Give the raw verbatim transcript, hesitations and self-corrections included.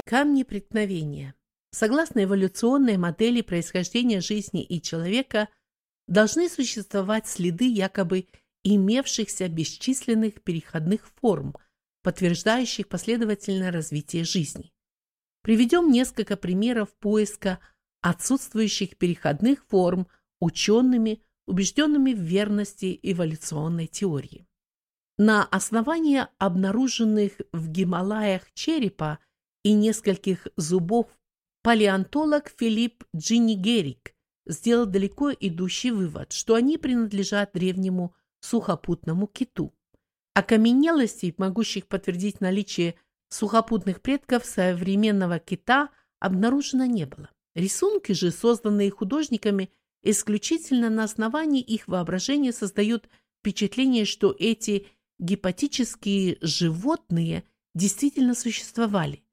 Камни преткновения. Согласно эволюционной модели происхождения жизни и человека, должны существовать следы якобы имевшихся бесчисленных переходных форм, подтверждающих последовательное развитие жизни. Приведем несколько примеров поиска отсутствующих переходных форм учеными, убежденными в верности эволюционной теории. На основании обнаруженных в Гималаях черепа и нескольких зубов палеонтолог Филипп Джинни-Герик сделал далеко идущий вывод, что они принадлежат древнему сухопутному киту. Окаменелостей, могущих подтвердить наличие сухопутных предков современного кита, обнаружено не было. Рисунки же, созданные художниками исключительно на основании их воображения, создают впечатление, что эти гипотетические животные действительно существовали.